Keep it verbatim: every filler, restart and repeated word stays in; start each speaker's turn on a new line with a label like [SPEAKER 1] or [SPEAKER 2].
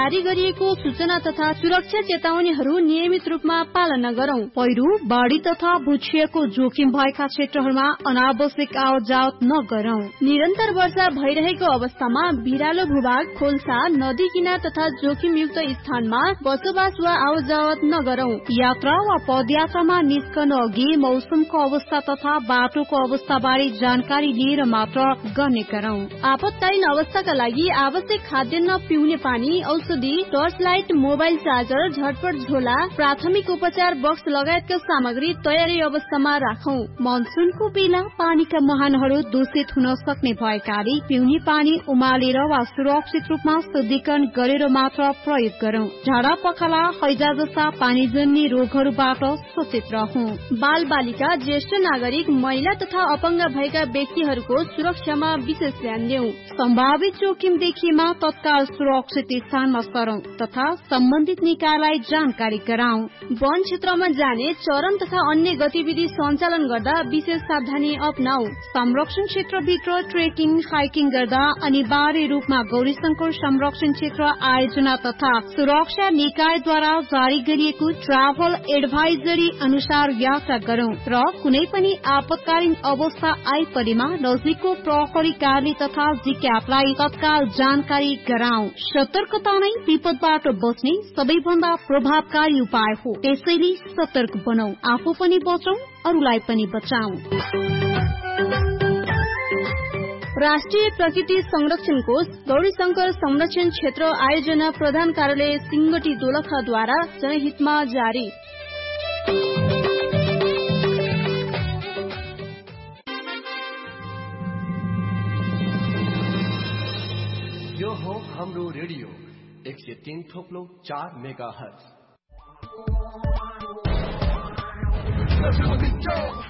[SPEAKER 1] जारी गरिएको सूचना तथा सुरक्षा चेतावनीहरू नियमित रूपमा पालना गरौं। पहिरो, बाढ़ी तथा भूक्षयको जोखिम भएका क्षेत्रहरूमा अनावश्यक आवत जावत नगरौं। निरन्तर वर्षा भइरहेको अवस्थामा भिरालो भूभाग, खोल्सा, नदी किनार तथा जोखिमयुक्त स्थानमा बसोबास वा आवत जावत नगरौं। यात्रा वा पदयात्रामा निस्कन अघि मौसमको अवस्था तथा बाटोको अवस्था बारे जानकारी लिएर मात्र गर्ने गरौं। आपतकालीन अवस्थाका लागि आवश्यक खाद्यान्न, पिउने पानी, औषधि, टर्च लाइट, मोबाइल चार्जर, झटपट झोला, प्राथमिक उपचार बक्स लगायतका सामग्री तयारी अवस्थामा राखौं। मनसुनको बेला पानीका मुहानहरू दूषित हुन सक्ने भएकाले पिउने पानी उमालेर वा सुरक्षित रूपमा शुद्धिकरण गरेर मात्र प्रयोग गरौं। झाडा पखाला, हैजा जस्ता पानीजन्य रोगहरूबाट सचेत रहौं। बाल बालिका, ज्येष्ठ नागरिक, महिला तथा अपाङ्ग भएका व्यक्तिहरूको सुरक्षामा विशेष ध्यान देऊ। सम्भावित जोखिम देखिएमा तत्काल सुरक्षित स्थानमा सरौं तथा सम्बन्धित निकायलाई जानकारी गराउँ। वन क्षेत्रमा जाने, चरन तथा अन्य गतिविधि सञ्चालन गर्दा विशेष सावधानी अपनाऊ। संरक्षण क्षेत्रभित्र ट्रेकिङ, हाइकिङ गर्दा अनिवार्य रूपमा गौरीशंकर संरक्षण क्षेत्र आयोजना तथा सुरक्षा निकायद्वारा जारी गरिएको ट्राभल एडभाइजरी अनुसार यात्रा गरौं र कुनै पनि आपतकालीन अवस्था आइपरेमा नजिकको प्रहरी कार्यालय तथा जिक्यापलाई तत्काल जानकारी गराउँ। सतर्कता नै विपदबाट बच्ने सबैभन्दा प्रभावकारी उपाय हो। त्यसैले सतर्क बनौ, आफू पनि बचौं, अरूलाई पनि बचाऊ। राष्ट्रिय प्रकृति संरक्षण कोष, गौरीशंकर संरक्षण क्षेत्र आयोजना प्रधान कार्यालय सिंगटी दोलखाद्वारा जनहितमा जारी।
[SPEAKER 2] यो हो हाम्रो रेडियो एक सय तीन थोप्लो चार मेगा हर्ज।